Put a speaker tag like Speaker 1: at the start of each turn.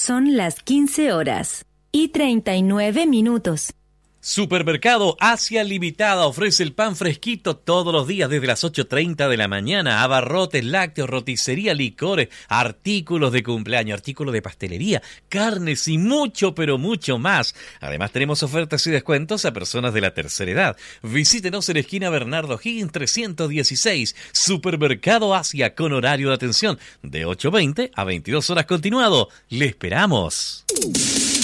Speaker 1: Son las 15 horas y 39 minutos.
Speaker 2: Supermercado Asia Limitada ofrece el pan fresquito todos los días desde las 8:30 de la mañana. Abarrotes, lácteos, roticería, licores, artículos de cumpleaños, artículos de pastelería, carnes y mucho, pero mucho más. Además tenemos ofertas y descuentos a personas de la tercera edad. Visítenos en esquina Bernardo Higgins 316. Supermercado Asia con horario de atención de 8:20 a 22 horas continuado. ¡Le esperamos!